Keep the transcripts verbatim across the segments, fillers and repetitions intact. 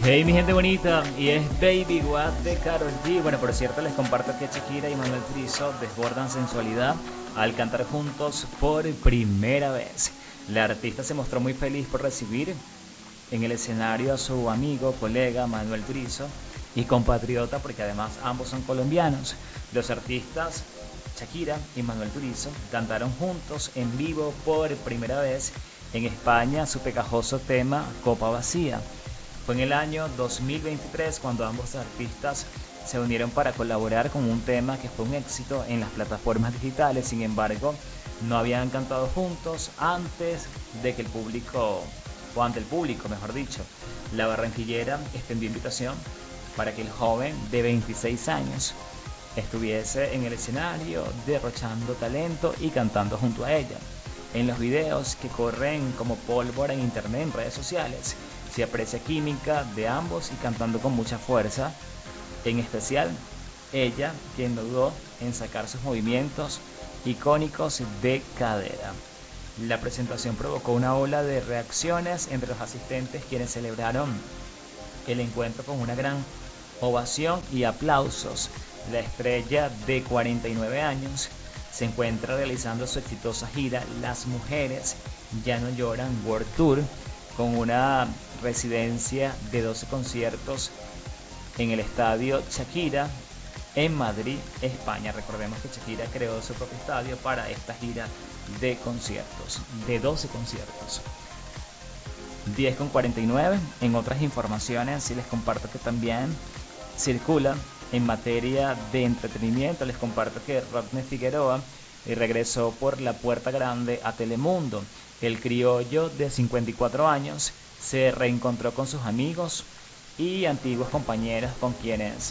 Hey mi gente bonita, y es Baby What de Karol G. Bueno, por cierto, les comparto que Shakira y Manuel Turizo desbordan sensualidad al cantar juntos por primera vez. La artista se mostró muy feliz por recibir en el escenario a su amigo, colega Manuel Turizo y compatriota, porque además ambos son colombianos. Los artistas Shakira y Manuel Turizo cantaron juntos en vivo por primera vez en España su pegajoso tema Copa Vacía. Fue en el año dos mil veintitrés cuando ambos artistas se unieron para colaborar con un tema que fue un éxito en las plataformas digitales. Sin embargo, no habían cantado juntos antes de que el público, o ante el público mejor dicho. La barranquillera extendió invitación para que el joven de veintiséis años estuviese en el escenario derrochando talento y cantando junto a ella. En los videos que corren como pólvora en internet, en redes sociales, se aprecia química de ambos y cantando con mucha fuerza, en especial ella, quien no dudó en sacar sus movimientos icónicos de cadera. La presentación provocó una ola de reacciones entre los asistentes, quienes celebraron el encuentro con una gran ovación y aplausos. La estrella de cuarenta y nueve años se encuentra realizando su exitosa gira Las Mujeres Ya No Lloran World Tour, con una residencia de doce conciertos en el estadio Shakira en Madrid, España. Recordemos que Shakira creó su propio estadio para esta gira de conciertos, de doce conciertos. diez con cuarenta y nueve. En otras informaciones, sí les comparto que también circula en materia de entretenimiento. Les comparto que Rodney Figueroa regresó por la puerta grande a Telemundo. El criollo de cincuenta y cuatro años se reencontró con sus amigos y antiguos compañeros con quienes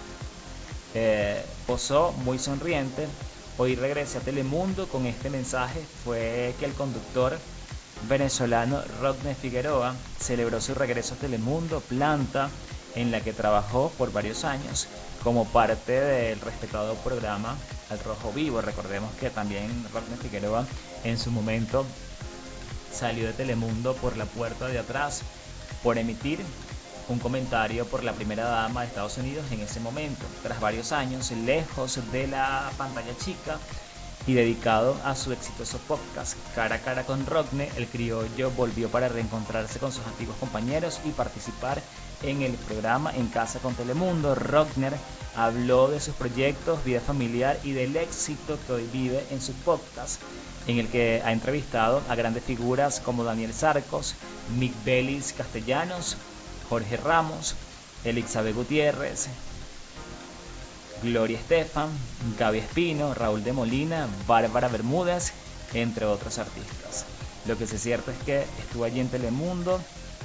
eh, posó muy sonriente. Hoy regresa a Telemundo con este mensaje. Fue que el conductor venezolano Rodney Figueroa celebró su regreso a Telemundo, planta en la que trabajó por varios años como parte del respetado programa Al Rojo Vivo. Recordemos que también Rodney Figueroa en su momento salió de Telemundo por la puerta de atrás por emitir un comentario por la primera dama de Estados Unidos en ese momento. Tras varios años lejos de la pantalla chica y dedicado a su exitoso podcast Cara a Cara con Rodney, el criollo volvió para reencontrarse con sus antiguos compañeros y participar en el programa En Casa con Telemundo. Rodney habló de sus proyectos, vida familiar y del éxito que hoy vive en su podcast, en el que ha entrevistado a grandes figuras como Daniel Sarcos, Mick Bellis Castellanos, Jorge Ramos, Elizabeth Gutiérrez, Gloria Estefan, Gaby Espino, Raúl de Molina, Bárbara Bermúdez, entre otros artistas. Lo que sí es cierto es que estuvo allí en Telemundo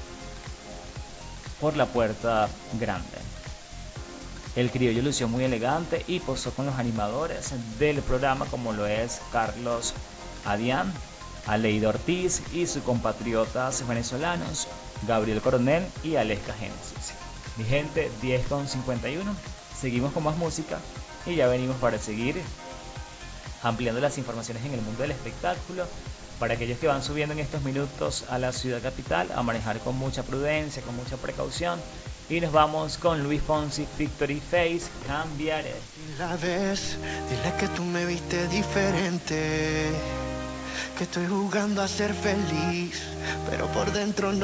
por la puerta grande. El criollo lució muy elegante y posó con los animadores del programa, como lo es Carlos Adrián, Aleida Ortiz y sus compatriotas venezolanos Gabriel Coronel y Aleska Génesis. Mi gente, diez con cincuenta y uno. Seguimos con más música y ya venimos para seguir ampliando las informaciones en el mundo del espectáculo. Para aquellos que van subiendo en estos minutos a la ciudad capital, a manejar con mucha prudencia, con mucha precaución. Y nos vamos con Luis Fonsi, Victory Face, Cambiaré. La vez, dile que tú me viste diferente, que estoy jugando a ser feliz, pero por dentro no.